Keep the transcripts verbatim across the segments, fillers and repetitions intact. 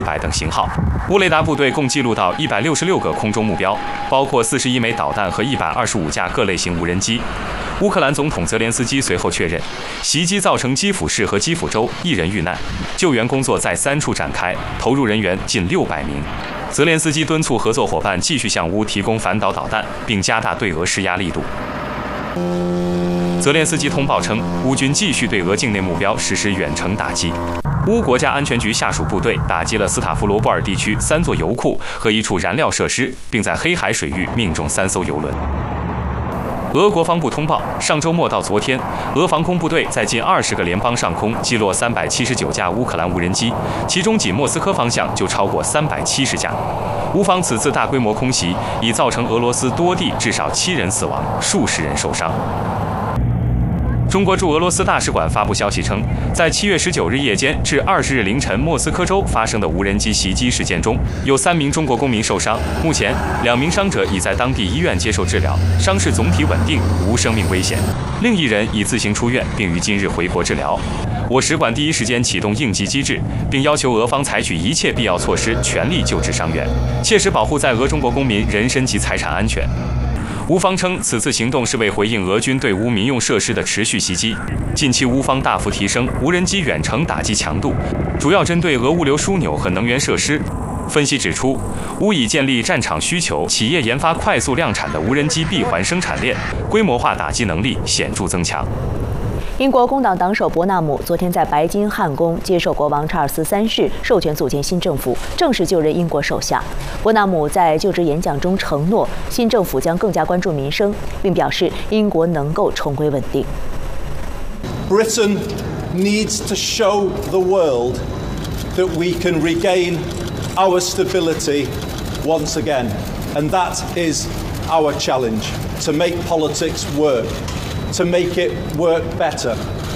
百等型号。乌雷达部队共记录到一百六十六个空中目标，包括四十一枚导弹和一百二十五架各类型无人机。乌克兰总统泽连斯基随后确认，袭击造成基辅市和基辅州一人遇难，救援工作在三处展开，投入人员近六百名。泽连斯基敦促合作伙伴继续向乌提供反导导弹，并加大对俄施压力度。泽连斯基通报称，乌军继续对俄境内目标实施远程打击。乌国家安全局下属部队打击了斯塔夫罗波尔地区三座油库和一处燃料设施，并在黑海水域命中三艘油轮。俄国防部通报，上周末到昨天，俄防空部队在近二十个联邦上空击落三百七十九架乌克兰无人机，其中仅莫斯科方向就超过三百七十架。乌方此次大规模空袭已造成俄罗斯多地至少七人死亡，数十人受伤。中国驻俄罗斯大使馆发布消息称，在七月十九日夜间至二十日凌晨莫斯科州发生的无人机袭击事件中，有三名中国公民受伤，目前两名伤者已在当地医院接受治疗，伤势总体稳定，无生命危险。另一人已自行出院，并于今日回国治疗。我使馆第一时间启动应急机制，并要求俄方采取一切必要措施，全力救治伤员，切实保护在俄中国公民人身及财产安全。乌方称，此次行动是为回应俄军对乌民用设施的持续袭击。近期乌方大幅提升无人机远程打击强度，主要针对俄物流枢纽和能源设施。分析指出，乌已建立战场需求、企业研发快速量产的无人机闭环生产链，规模化打击能力显著增强。 英国工党党首伯纳姆昨天在白金汉宫接受国王查尔斯三世授权组建新政府，正式就任英国首相。伯纳姆在就职演讲中承诺，新政府将更加关注民生，并表示英国能够重归稳定。 Britain needs to show the world that we can regain our stability once again, and that is our challenge, to make politics work.To make it work better.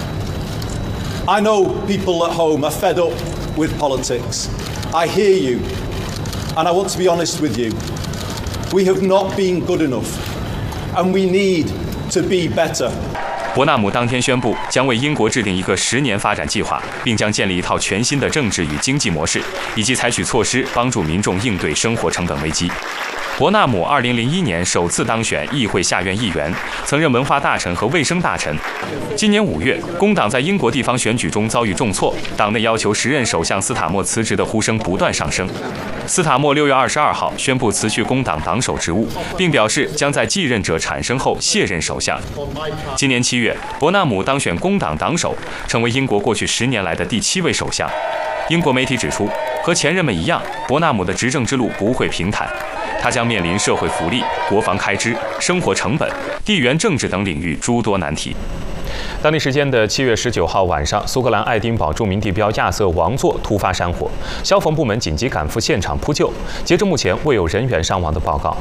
I know people at home are fed up with politics. I hear you, and I want to be honest with you. We have not been good enough, and we need to be better. 伯纳姆当天宣布，将为英国制定一个十年发展计划，并将建立一套全新的政治与经济模式，以及采取措施帮助民众应对生活成本危机。伯纳姆二零零一年首次当选议会下院议员，曾任文化大臣和卫生大臣。今年五月，工党在英国地方选举中遭遇重挫，党内要求时任首相斯塔默辞职的呼声不断上升。斯塔默六月二十二号宣布辞去工党党首职务，并表示将在继任者产生后卸任首相。今年七月，伯纳姆当选工党党首，成为英国过去十年来的第七位首相。英国媒体指出，和前任们一样，伯纳姆的执政之路不会平坦。他将面临社会福利、国防开支、生活成本、地缘政治等领域诸多难题。当地时间的七月十九号晚上，苏格兰爱丁堡著名地标亚瑟王座突发山火，消防部门紧急赶赴现场扑救，截至目前未有人员伤亡的报告。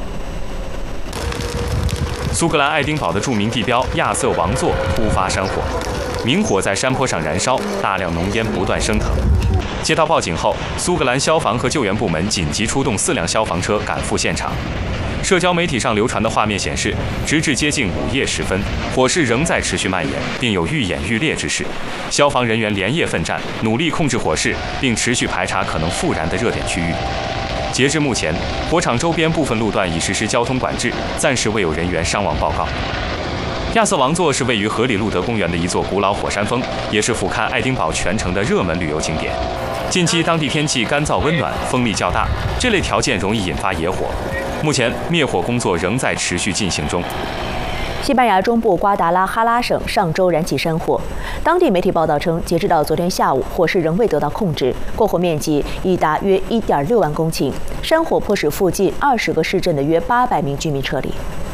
苏格兰爱丁堡的著名地标亚瑟王座突发山火，明火在山坡上燃烧，大量浓烟不断升腾。接到报警后，苏格兰消防和救援部门紧急出动四辆消防车赶赴现场。社交媒体上流传的画面显示，直至接近午夜时分，火势仍在持续蔓延，并有愈演愈烈之势。消防人员连夜奋战，努力控制火势，并持续排查可能复燃的热点区域。截至目前，火场周边部分路段已实施交通管制，暂时未有人员伤亡报告。亚瑟王座是位于荷里路德公园的一座古老火山峰，也是俯瞰爱丁堡全城的热门旅游景点。近期当地天气干燥温暖，风力较大，这类条件容易引发野火。目前灭火工作仍在持续进行中。 西班牙中部瓜达拉哈拉省上周燃起山火，当地媒体报道称，截止到昨天下午，火势仍未得到控制，过火面积已达约 一点六万公顷。山火迫使附近二十个市镇的约八百名居民撤离。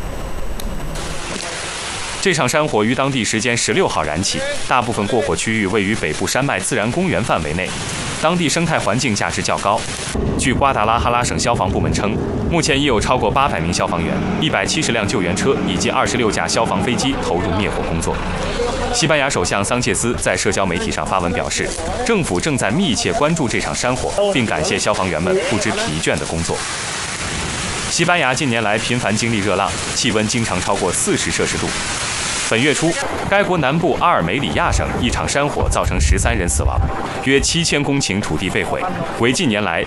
这场山火于当地时间十六号燃起，大部分过火区域位于北部山脉自然公园范围内，当地生态环境价值较高。据瓜达拉哈拉省消防部门称，目前已有超过八百名消防员、一百七十辆救援车以及二十六架消防飞机投入灭火工作。西班牙首相桑切斯在社交媒体上发文表示，政府正在密切关注这场山火，并感谢消防员们不知疲倦的工作。西班牙近年来频繁经历热浪，气温经常超过四十摄氏度。本月初，该国南部阿尔梅里亚省一场山火造成十三人死亡，约七千公顷土地被毁，为近年来